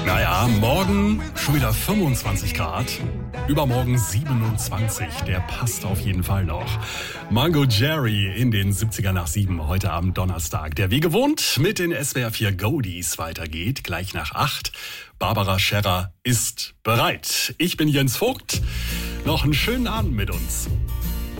Naja, morgen schon wieder 25 Grad. Übermorgen 27. Der passt auf jeden Fall noch. Mango Jerry in den 70er nach 7. Heute Abend Donnerstag. Der wie gewohnt mit den SWR 4 Goldies weitergeht. Gleich nach 8. Barbara Scherrer ist bereit. Ich bin Jens Vogt. Noch einen schönen Abend mit uns.